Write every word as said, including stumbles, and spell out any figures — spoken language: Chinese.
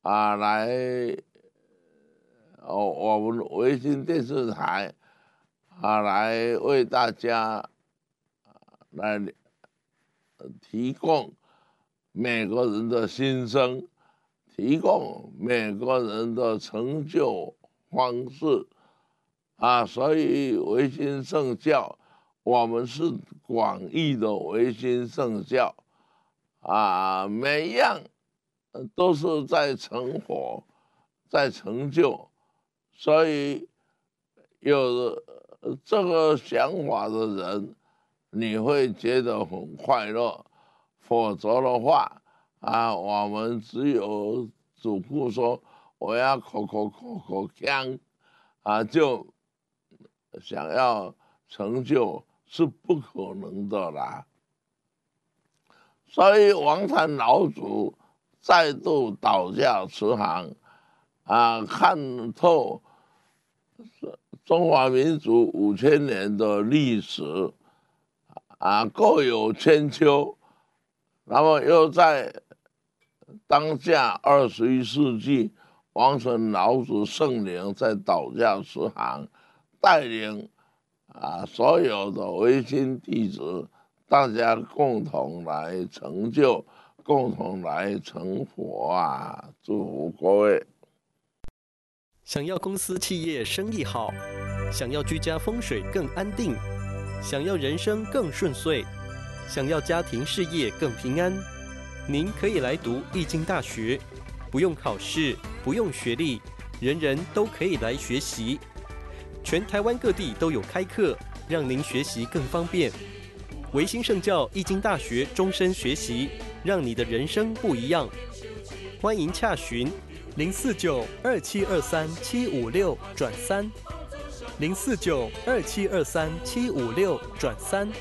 啊来，哦，我们维新电视台啊来为大家来提供每个人的心声，提供每个人的成就方式啊，所以维新圣教，我们是广义的维新圣教啊，每一样都是在成佛，在成就，所以有这个想法的人，你会觉得很快乐。否则的话，啊，我们只有嘱咐说我要口口口口香，啊，就想要成就是不可能的啦。所以王禅老祖再度倒驾慈航，啊，看透中华民族五千年的历史，啊，各有千秋。那么又在当下二十一世纪，王禅老祖圣灵在倒驾慈航，带领啊所有的维新弟子，大家共同来成就，共同来成佛啊！祝福各位。 想要公司企业生意好，想要居家风水更安定，想要人生更顺遂，想要家庭事业更平安，您可以来读易经大学，不用考试，不用学历，人人都可以来学习。全台湾各地都有开课，让您学习更方便。维新圣教易经大学终身学习，让你的人生不一样。欢迎洽询零四九二七二三七五六转三，零四九二七二三七五六转三。